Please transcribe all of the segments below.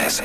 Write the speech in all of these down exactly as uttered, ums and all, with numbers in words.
Ez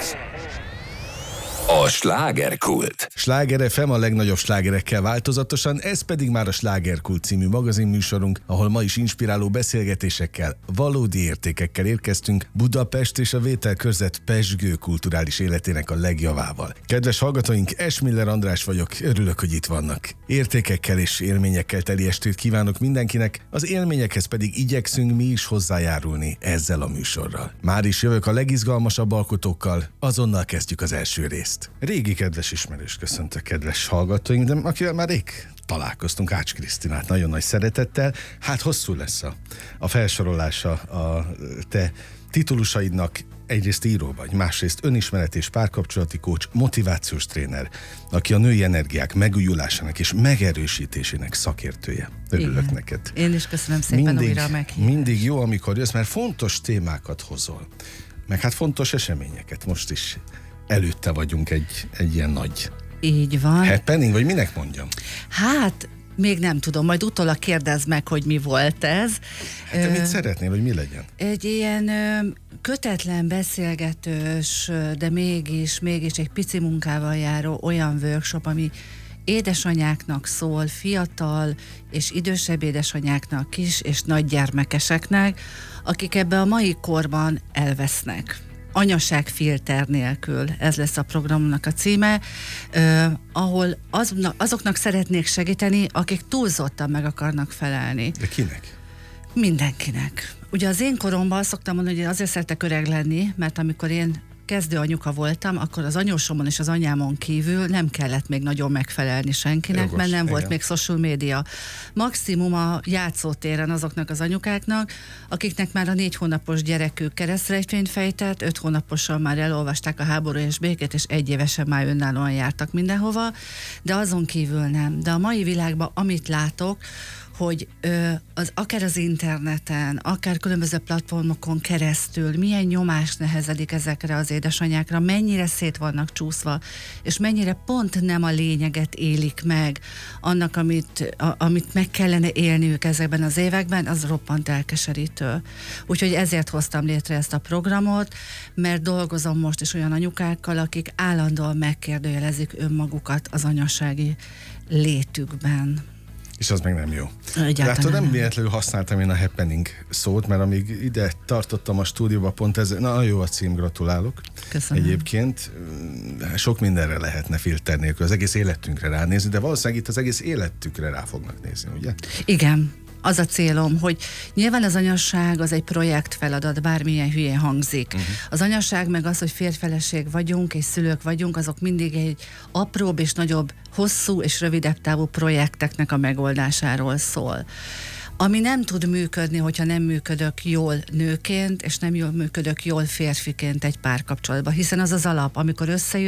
a Slágerkult. Sláger ef em a legnagyobb slágerekkel változatosan, ez pedig már a Slágerkult című magazinműsorunk, ahol ma is inspiráló beszélgetésekkel, valódi értékekkel érkeztünk Budapest és a vételkörzet pezsgő kulturális életének a legjavával. Kedves hallgatóink, Esmiller András vagyok, örülök, hogy itt vannak. Értékekkel és élményekkel teli estét kívánok mindenkinek, az élményekhez pedig igyekszünk mi is hozzájárulni ezzel a műsorral. Már is jövök a legizgalmasabb alkotókkal, azonnal kezdjük az első részt. Régi kedves ismerős köszöntök, kedves hallgatóink, de akivel már rég találkoztunk, Ács Krisztinát nagyon nagy szeretettel. Hát hosszú lesz a, a felsorolása a te titulusaidnak. Egyrészt író vagy, másrészt önismeret és párkapcsolati coach, motivációs tréner, aki a női energiák megújulásának és megerősítésének szakértője. Örülök Igen. neked. Én is köszönöm szépen mindig, újra meghívást. Mindig jó, amikor jössz, mert fontos témákat hozol. Meg hát fontos eseményeket. Most is előtte vagyunk egy, egy ilyen nagy Így van. happening, vagy minek mondjam? Hát, még nem tudom, majd utólag kérdezd meg, hogy mi volt ez. Hát te mit szeretnél, hogy mi legyen? Egy ilyen ö, kötetlen, beszélgetős, de mégis, mégis egy pici munkával járó olyan workshop, ami édesanyáknak szól, fiatal és idősebb édesanyáknak, kis és nagy gyermekeseknek, akik ebbe a mai korban elvesznek. Anyaság filter nélkül, ez lesz a programnak a címe, eh, ahol azoknak, azoknak szeretnék segíteni, akik túlzottan meg akarnak felelni. De kinek? Mindenkinek. Ugye az én koromban azt szoktam mondani, hogy én azért szeretek öreg lenni, mert amikor én kezdő anyuka voltam, akkor az anyósomon és az anyámon kívül nem kellett még nagyon megfelelni senkinek, Jogos, mert nem igen. volt még social média. Maximum a játszótéren azoknak az anyukáknak, akiknek már a négy hónapos gyerekük keresztrejtvényt fejtett, öt hónaposan már elolvasták a Háború és békét, és egy évesen már önállóan jártak mindenhova, de azon kívül nem. De a mai világban, amit látok, hogy ö, az, akár az interneten, akár különböző platformokon keresztül milyen nyomás nehezedik ezekre az édesanyákra, mennyire szét vannak csúszva, és mennyire pont nem a lényeget élik meg annak, amit, a, amit meg kellene élniük ezekben az években, az roppant elkeserítő. Úgyhogy ezért hoztam létre ezt a programot, mert dolgozom most is olyan anyukákkal, akik állandóan megkérdőjelezik önmagukat az anyasági létükben. És az meg nem jó. Egyáltalán Látod, nem, nem. véletlenül használtam én a happening szót, mert amíg ide tartottam a stúdióba, pont ez, na jó a cím, gratulálok. Köszönöm. Egyébként sok mindenre lehetne filter nélkül, az egész életünkre ránézni, de valószínűleg itt az egész életükre rá fognak nézni, ugye? Igen. Az a célom, hogy nyilván az anyasság az egy projektfeladat, bármilyen hülyén hangzik. Uh-huh. Az anyasság meg az, hogy férjfeleség vagyunk és szülők vagyunk, azok mindig egy apróbb és nagyobb, hosszú és rövidebb távú projekteknek a megoldásáról szól. Ami nem tud működni, hogyha nem működök jól nőként, és nem jól működök jól férfiként egy párkapcsolatban, hiszen az az alap, amikor összejön,